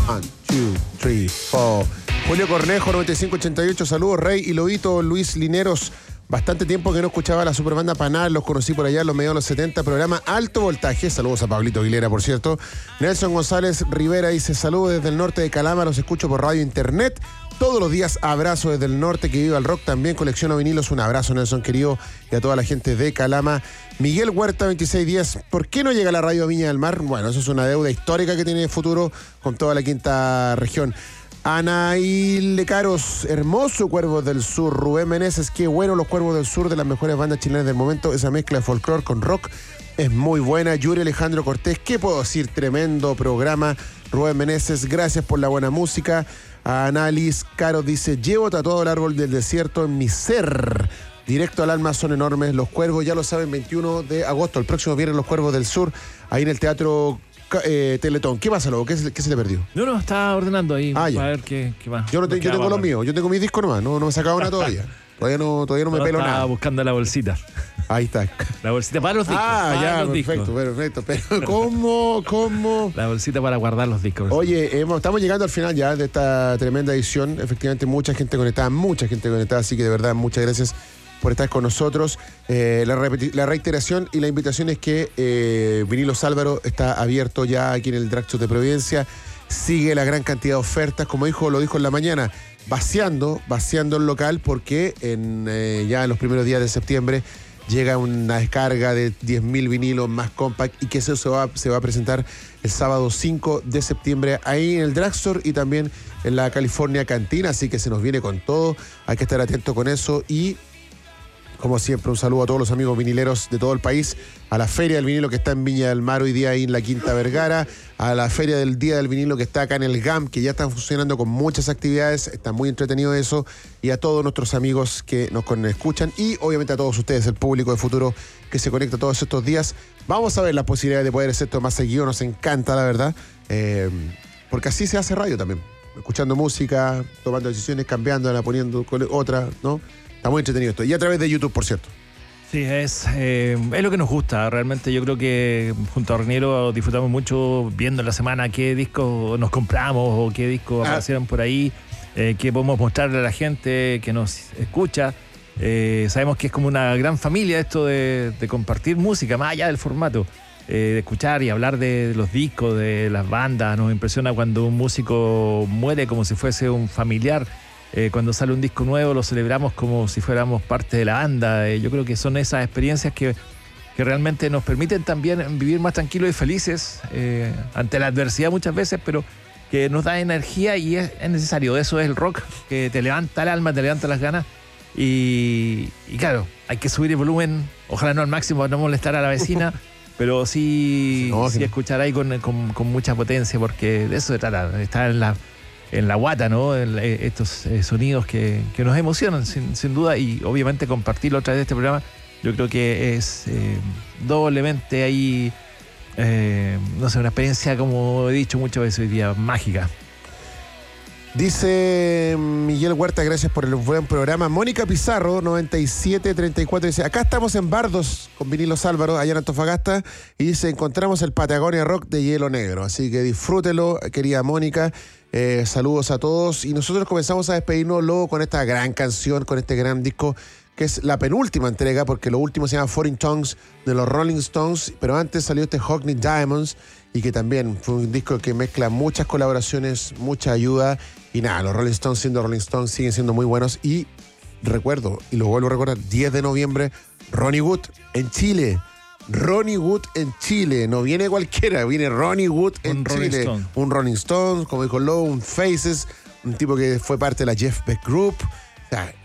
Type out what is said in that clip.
1, 2, 3, 4. Julio Cornejo, 9588, saludos, Rey y Lobito. Luis Lineros, bastante tiempo que no escuchaba la superbanda Panal, los conocí por allá en los mediados de los 70, programa Alto Voltaje, saludos a Pablito Aguilera, por cierto. Nelson González Rivera dice, saludos desde el norte de Calama, los escucho por radio internet, todos los días abrazo desde el norte, que viva el rock, también colecciono vinilos, un abrazo Nelson querido y a toda la gente de Calama. Miguel Huerta 2610, ¿por qué no llega la radio a Viña del Mar? Bueno, eso es una deuda histórica que tiene futuro con toda la quinta región. Anaíl Caros, hermoso Cuervos del Sur. Rubén Meneses, qué bueno los Cuervos del Sur, de las mejores bandas chilenas del momento. Esa mezcla de folclore con rock es muy buena. Yuri Alejandro Cortés, ¿qué puedo decir? Tremendo programa. Rubén Meneses, gracias por la buena música. Anaís Caros dice, llevo tatuado el árbol del desierto en mi ser. Directo al alma, son enormes. Los Cuervos, ya lo saben, 21 de agosto, el próximo viernes, los Cuervos del Sur, ahí en el Teatro Teletón. ¿Qué pasa, Lobo? ¿Qué se le perdió? No, estaba ordenando ahí para ver qué más. Yo tengo los míos, yo tengo mis discos nomás, no me he sacado una todavía. Todavía no me pelo nada. Estaba buscando la bolsita. Ahí está. La bolsita para los discos. Perfecto. Pero ¿cómo? La bolsita para guardar los discos. Oye, estamos llegando al final ya de esta tremenda edición. Efectivamente, mucha gente conectada, así que de verdad, muchas gracias por estar con nosotros. La reiteración y la invitación es que Vinilos Álvaro está abierto ya aquí en el Drag Show de Providencia. Sigue la gran cantidad de ofertas, como lo dijo en la mañana, vaciando el local, porque ya en los primeros días de septiembre llega una descarga de 10.000 vinilos más compact, y que eso se va a presentar el sábado 5 de septiembre ahí en el Drag Store y también en la California Cantina, así que se nos viene con todo, hay que estar atento con eso. Y como siempre, un saludo a todos los amigos vinileros de todo el país, a la Feria del Vinilo que está en Viña del Mar hoy día ahí en la Quinta Vergara, a la Feria del Día del Vinilo que está acá en el GAM, que ya están funcionando con muchas actividades, está muy entretenido eso, y a todos nuestros amigos que nos escuchan, y obviamente a todos ustedes, el público de Futuro que se conecta todos estos días. Vamos a ver la posibilidad de poder hacer esto más seguido, nos encanta la verdad, porque así se hace radio también, escuchando música, tomando decisiones, cambiándola, poniendo otra, ¿no? Está muy entretenido esto. Y a través de YouTube, por cierto. Sí, es lo que nos gusta. Realmente yo creo que junto a Reniero disfrutamos mucho viendo en la semana qué discos nos compramos o qué discos aparecieron por ahí, qué podemos mostrarle a la gente que nos escucha. Sabemos que es como una gran familia esto de compartir música, más allá del formato. De escuchar y hablar de los discos, de las bandas. Nos impresiona cuando un músico muere como si fuese un familiar. Cuando sale un disco nuevo lo celebramos como si fuéramos parte de la banda. Yo creo que son esas experiencias que realmente nos permiten también vivir más tranquilos y felices ante la adversidad muchas veces, pero que nos da energía y es necesario. Eso es el rock, que te levanta el alma, te levanta las ganas y claro, hay que subir el volumen, ojalá no al máximo para no molestar a la vecina, pero sí escuchar ahí con mucha potencia, porque de eso se trata, estar en la guata, ¿no? Estos sonidos que nos emocionan, sin duda, y obviamente compartirlo a través de este programa, yo creo que es doblemente ahí, no sé, una experiencia, como he dicho muchas veces hoy día, mágica. Dice Miguel Huerta, gracias por el buen programa. Mónica Pizarro, 9734, dice, acá estamos en Bardos con Vinilos Álvaro, allá en Antofagasta, y dice, encontramos el Patagonia Rock de Hielo Negro, así que disfrútelo, querida Mónica. Saludos a todos, y nosotros comenzamos a despedirnos luego con esta gran canción, con este gran disco, que es la penúltima entrega, porque lo último se llama Foreign Tongues de los Rolling Stones, pero antes salió este Hockney Diamonds, y que también fue un disco que mezcla muchas colaboraciones, mucha ayuda, y nada, los Rolling Stones siendo Rolling Stones siguen siendo muy buenos. Y recuerdo, y lo vuelvo a recordar, 10 de noviembre, Ronnie Wood en Chile. Ronnie Wood en Chile, no viene cualquiera, viene Ronnie Wood en Chile. Un Rolling Stone, como dijo Lowe, un Faces, un tipo que fue parte de la Jeff Beck Group. O sea,